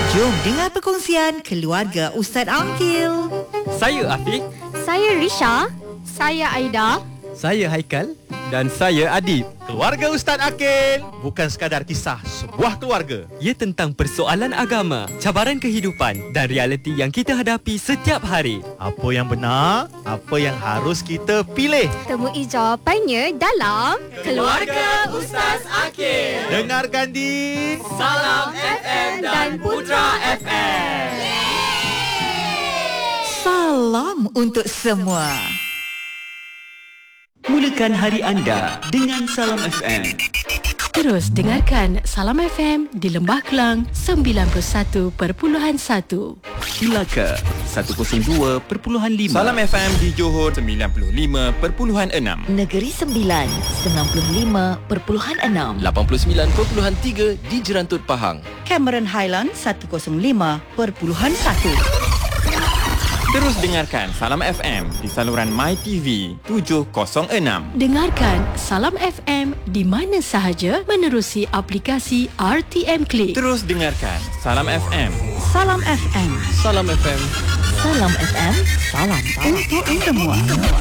Jom dengar perkongsian keluarga Ustaz Angkil. Saya Afiq. Saya Risha. Saya Aida. Saya Haikal. Dan saya Adib. Keluarga Ustaz Akil bukan sekadar kisah sebuah keluarga. Ia tentang persoalan agama, cabaran kehidupan dan realiti yang kita hadapi setiap hari. Apa yang benar, apa yang harus kita pilih. Temui jawapannya dalam Keluarga Ustaz Akil. Dengarkan di Salam FM dan Putra FM. Salam untuk semua. Mulakan hari anda dengan Salam FM. Terus dengarkan Salam FM di Lembah Kelang 91.1, Melaka 102.5, Salam FM di Johor 95.6, Negeri Sembilan 95.6, 89.3 di Jerantut Pahang, Cameron Highland 105.1. Terus dengarkan Salam FM di saluran MyTV 706. Dengarkan Salam FM di mana sahaja menerusi aplikasi RTM Click. Terus dengarkan Salam FM. Salam FM. Salam FM. Salam FM. Salam Untuk semua.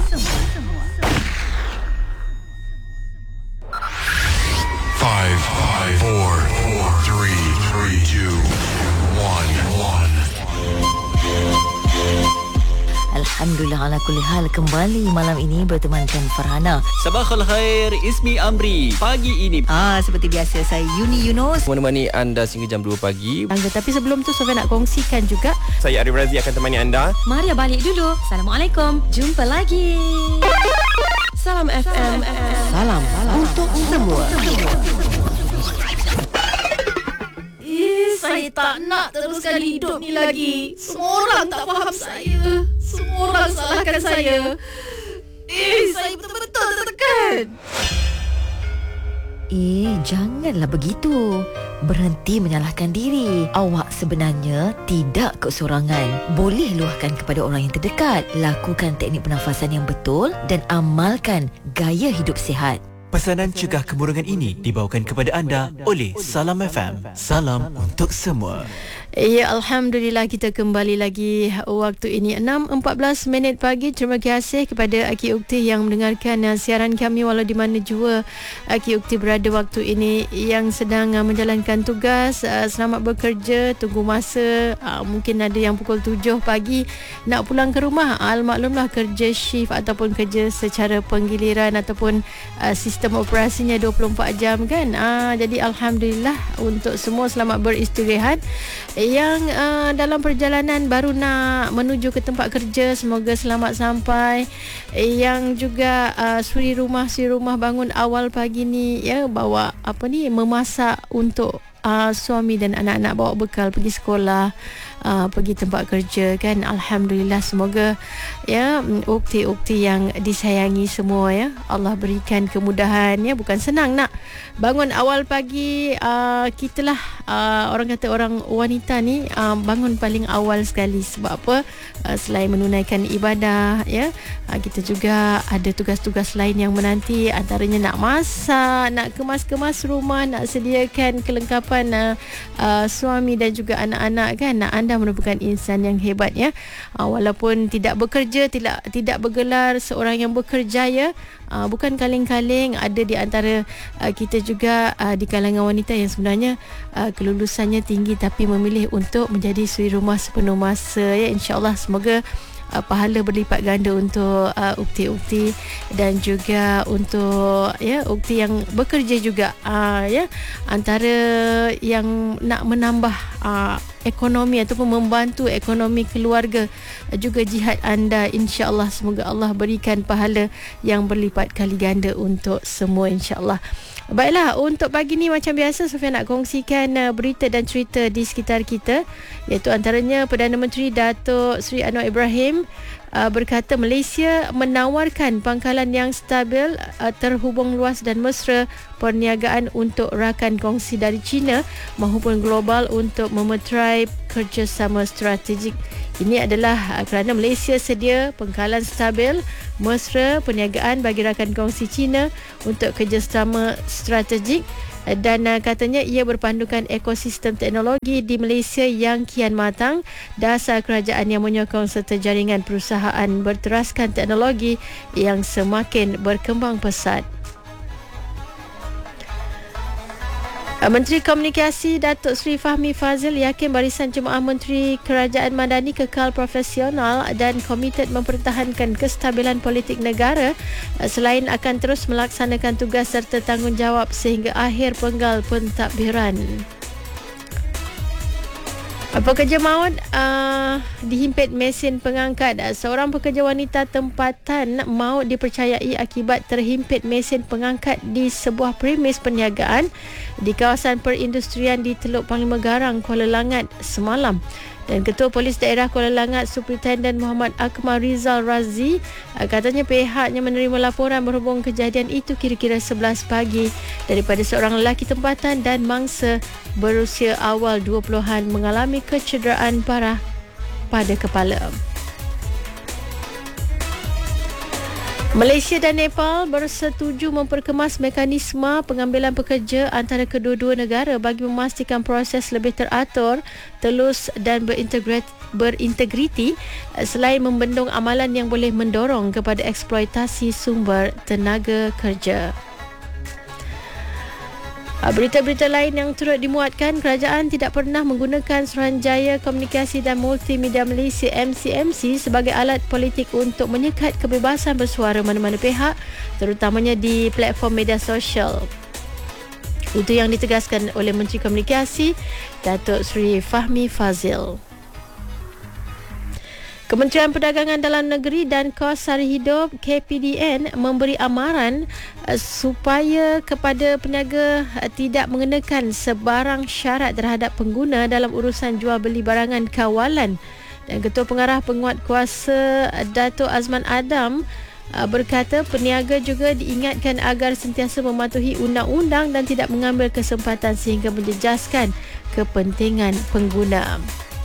5, 4, 3, 2, 1. Alhamdulillah ala kulli hal, kembali malam ini bertemankan Farhana. Sabahul khair, Ismi Amri. Pagi ini Seperti biasa, saya Yuni Yunus. menemani anda sehingga jam 2 pagi. Tapi sebelum tu Sofia nak kongsikan juga. Saya Arif Razi akan temani anda. Maria balik dulu. Assalamualaikum. Jumpa lagi. Salam FM. Salam untuk semua. Saya tak nak teruskan hidup ni lagi. Semua orang tak faham saya. Semua orang salahkan saya. Saya betul-betul tertekan. Janganlah begitu. Berhenti menyalahkan diri. Awak sebenarnya tidak kesorangan. Boleh luahkan kepada orang yang terdekat. Lakukan teknik pernafasan yang betul dan amalkan gaya hidup sihat. Pesanan cegah kemurungan ini dibawakan kepada anda oleh Salam FM. Salam untuk semua. Ya, Alhamdulillah kita kembali lagi waktu ini 6.14 pagi. Terima kasih kepada Aki Ukti yang mendengarkan siaran kami walau di mana jua Aki Ukti berada waktu ini, yang sedang menjalankan tugas. Selamat bekerja, tunggu masa. Mungkin ada yang pukul 7 pagi nak pulang ke rumah. Maklumlah kerja shift ataupun kerja secara penggiliran ataupun sistem operasinya 24 jam kan. Jadi Alhamdulillah untuk semua, selamat beristirahat. Yang dalam perjalanan baru nak menuju ke tempat kerja, semoga selamat sampai. Yang juga suri rumah bangun awal pagi ni, ya, bawa memasak untuk suami dan anak-anak, bawa bekal pergi sekolah, pergi tempat kerja kan. Alhamdulillah, semoga ya ukti-ukti yang disayangi semua, ya Allah berikan kemudahan. Ya, bukan senang nak bangun awal pagi. Kitalah orang kata orang wanita ni bangun paling awal sekali. Sebab apa? Selain menunaikan ibadah, ya, kita juga ada tugas-tugas lain yang menanti. Antaranya nak masak, nak kemas-kemas rumah, nak sediakan kelengkapan suami dan juga anak-anak kan. Anda merupakan insan yang hebat, ya. Walaupun tidak bekerja, tidak bergelar seorang yang berkerjaya, bukan kaleng-kaleng. Ada di antara kita juga di kalangan wanita yang sebenarnya kelulusannya tinggi tapi memilih untuk menjadi suri rumah sepenuh masa, ya. InsyaAllah semoga pahala berlipat ganda untuk ukti-ukti dan juga untuk ukti yang bekerja juga, ya, antara yang nak menambah ekonomi ataupun membantu ekonomi keluarga, juga jihad anda. InsyaAllah semoga Allah berikan pahala yang berlipat kali ganda untuk semua, insyaAllah. Baiklah, untuk pagi ni macam biasa Sofia nak kongsikan berita dan cerita di sekitar kita, iaitu antaranya Perdana Menteri Datuk Seri Anwar Ibrahim berkata Malaysia menawarkan pangkalan yang stabil, terhubung luas dan mesra perniagaan untuk rakan kongsi dari China maupun global untuk memeterai kerjasama strategik. Ini adalah kerana Malaysia sedia pangkalan stabil, mesra perniagaan bagi rakan kongsi China untuk kerjasama strategik dan katanya ia berpandukan ekosistem teknologi di Malaysia yang kian matang, dasar kerajaan yang menyokong serta jaringan perusahaan berteraskan teknologi yang semakin berkembang pesat. Menteri Komunikasi Datuk Seri Fahmi Fadzil yakin barisan jemaah Menteri Kerajaan Madani kekal profesional dan komited mempertahankan kestabilan politik negara selain akan terus melaksanakan tugas serta tanggungjawab sehingga akhir penggal pentadbiran. Pekerja maut dihimpit mesin pengangkat. Seorang pekerja wanita tempatan maut dipercayai akibat terhimpit mesin pengangkat di sebuah premis perniagaan di kawasan perindustrian di Teluk Panglima Garang, Kuala Langat semalam. Dan Ketua Polis Daerah Kuala Langat Superintendent Muhammad Akmal Rizal Razi katanya pihaknya menerima laporan berhubung kejadian itu kira-kira 11 pagi daripada seorang lelaki tempatan dan mangsa berusia awal 20-an mengalami kecederaan parah pada kepala. Malaysia dan Nepal bersetuju memperkemas mekanisme pengambilan pekerja antara kedua-dua negara bagi memastikan proses lebih teratur, telus dan berintegriti selain membendung amalan yang boleh mendorong kepada eksploitasi sumber tenaga kerja. Berita-berita lain yang turut dimuatkan, kerajaan tidak pernah menggunakan Suruhanjaya Komunikasi dan Multimedia Malaysia MCMC sebagai alat politik untuk menyekat kebebasan bersuara mana-mana pihak, terutamanya di platform media sosial. Itu yang ditegaskan oleh Menteri Komunikasi Datuk Seri Fahmi Fadzil. Kementerian Perdagangan Dalam Negeri dan Kos Sara Hidup KPDN memberi amaran supaya kepada peniaga tidak mengenakan sebarang syarat terhadap pengguna dalam urusan jual beli barangan kawalan. Dan Ketua Pengarah Penguatkuasa Datuk Azman Adam berkata peniaga juga diingatkan agar sentiasa mematuhi undang-undang dan tidak mengambil kesempatan sehingga menjejaskan kepentingan pengguna.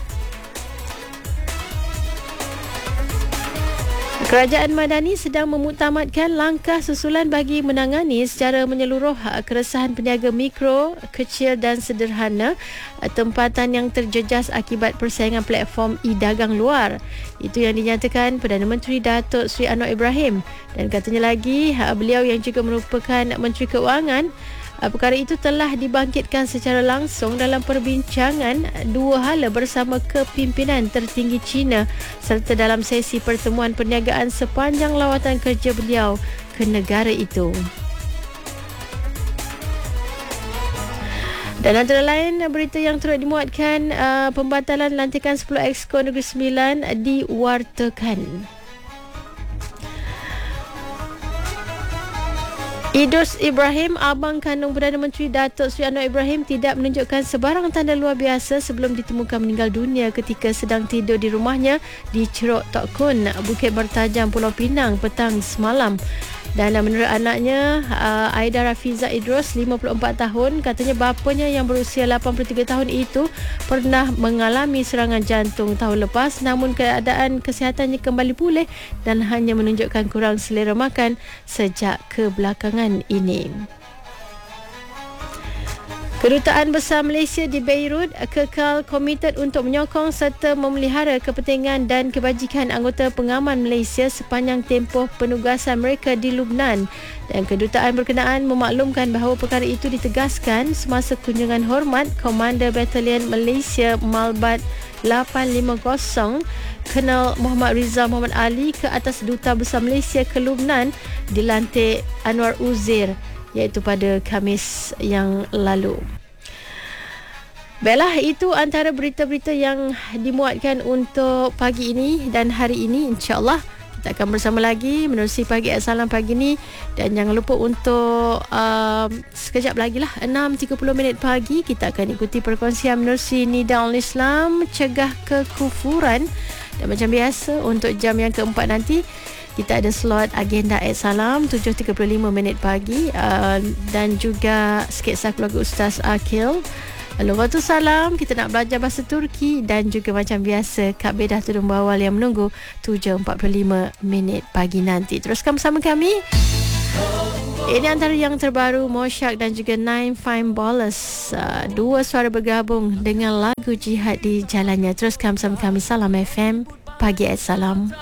Kerajaan Madani sedang memuktamadkan langkah susulan bagi menangani secara menyeluruh keresahan peniaga mikro, kecil dan sederhana tempatan yang terjejas akibat persaingan platform e-dagang luar. Itu yang dinyatakan Perdana Menteri Datuk Seri Anwar Ibrahim, dan katanya lagi beliau yang juga merupakan Menteri Keuangan, perkara itu telah dibangkitkan secara langsung dalam perbincangan dua hala bersama kepimpinan tertinggi China serta dalam sesi pertemuan perniagaan sepanjang lawatan kerja beliau ke negara itu. Dan antara lain berita yang turut dimuatkan, pembatalan lantikan 10 Exco Negeri Sembilan diwartakan. Idrus Ibrahim, abang kandung Perdana Menteri Datuk Seri Anwar Ibrahim, tidak menunjukkan sebarang tanda luar biasa sebelum ditemukan meninggal dunia ketika sedang tidur di rumahnya di Cerok Tok Kun, Bukit Bertajam, Pulau Pinang petang semalam. Dan menurut anaknya, Aida Rafiza Idrus, 54 tahun, katanya bapanya yang berusia 83 tahun itu pernah mengalami serangan jantung tahun lepas, namun keadaan kesihatannya kembali pulih dan hanya menunjukkan kurang selera makan sejak kebelakangan ini. Kedutaan Besar Malaysia di Beirut kekal komited untuk menyokong serta memelihara kepentingan dan kebajikan anggota pengaman Malaysia sepanjang tempoh penugasan mereka di Lubnan. Dan kedutaan berkenaan memaklumkan bahawa perkara itu ditegaskan semasa kunjungan hormat Komander Batalion Malaysia Malbat 850 Colonel Muhammad Rizal Muhammad Ali ke atas Duta Besar Malaysia ke Lubnan dilantik Anwar Uzair, iaitu pada Khamis yang lalu. Baiklah, itu antara berita-berita yang dimuatkan untuk pagi ini dan hari ini. InsyaAllah kita akan bersama lagi menerusi Pagi Salam pagi ini. Dan jangan lupa untuk sekejap lagi lah, 6.30 pagi, kita akan ikuti perkongsian menerusi Nidaul Islam, Cegah Kekufuran. Dan macam biasa untuk jam yang keempat nanti, kita ada slot agenda Salam 7.35 pagi, dan juga sketsa keluarga Ustaz Akil. Lalu waktu salam, kita nak belajar bahasa Turki, dan juga macam biasa Kak Bedah Tudung Bawal yang menunggu 7.45 pagi nanti. Teruskan bersama kami. Ini antara yang terbaru, Mosyak dan juga Nine Fine Ballers. Dua suara bergabung dengan lagu Jihad di jalannya. Teruskan bersama kami Salam FM Pagi Salam.